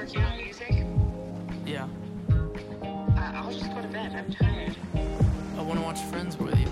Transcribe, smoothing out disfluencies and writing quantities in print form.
working on music? Yeah. I'll just go to bed. I'm tired. I want to watch Friends with you.